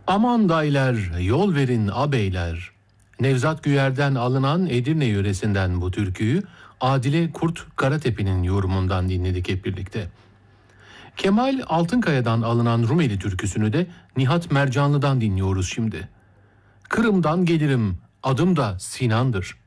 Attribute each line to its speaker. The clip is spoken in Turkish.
Speaker 1: Aman dayler, yol verin abeyler. Nevzat Güyer'den alınan Edirne yöresinden bu türküyü Adile Kurt Karatepe'nin yorumundan dinledik hep birlikte. Kemal Altınkaya'dan alınan Rumeli türküsünü de Nihat Mercanlı'dan dinliyoruz şimdi. Kırım'dan gelirim, adım da Sinan'dır.